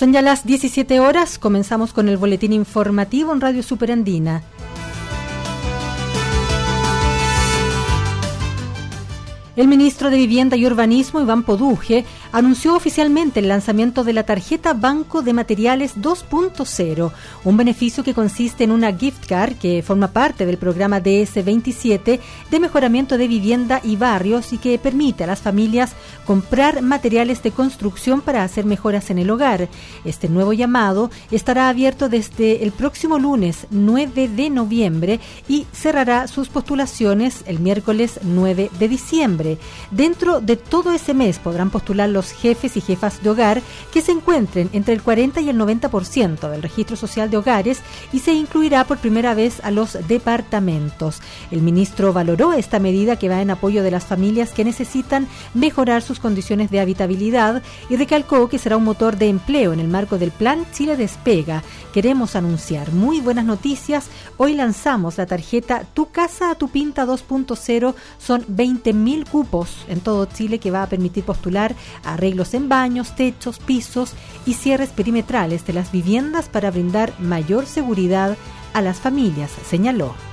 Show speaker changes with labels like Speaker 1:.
Speaker 1: Son ya las 17 horas, comenzamos con el boletín informativo en Radio Superandina. El ministro de Vivienda y Urbanismo, Iván Poduje, anunció oficialmente el lanzamiento de la tarjeta Banco de Materiales 2.0, un beneficio que consiste en una gift card que forma parte del programa DS27 de mejoramiento de vivienda y barrios y que permite a las familias comprar materiales de construcción para hacer mejoras en el hogar. Este nuevo llamado estará abierto desde el próximo lunes 9 de noviembre y cerrará sus postulaciones el miércoles 9 de diciembre. Dentro de todo ese mes podrán postular los jefes y jefas de hogar que se encuentren entre el 40 y el 90% del registro social de hogares y se incluirá por primera vez a los departamentos. El ministro valoró esta medida que va en apoyo de las familias que necesitan mejorar sus condiciones de habitabilidad y recalcó que será un motor de empleo en el marco del Plan Chile Despega. Queremos anunciar muy buenas noticias. Hoy lanzamos la tarjeta Tu Casa a Tu Pinta 2.0. Son 20.000 cupos en todo Chile que va a permitir postular arreglos en baños, techos, pisos y cierres perimetrales de las viviendas para brindar mayor seguridad a las familias, señaló.